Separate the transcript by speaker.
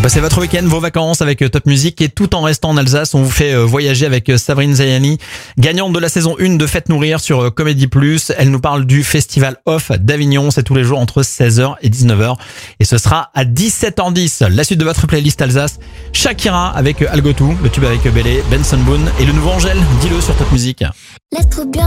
Speaker 1: Passez votre week-end, vos vacances avec Top Music et tout en restant en Alsace, on vous fait voyager avec Sabrine Zayani, gagnante de la saison 1 de Faites Nourrir sur Comédie Plus. Elle nous parle du Festival Off d'Avignon, c'est tous les jours entre 16h et 19h et ce sera à 17h10. La suite de votre playlist Alsace, Shakira avec Algotou, le tube avec Bélé, Benson Boone et le nouveau Angèle, dis-le sur Top Music.
Speaker 2: L'être bien.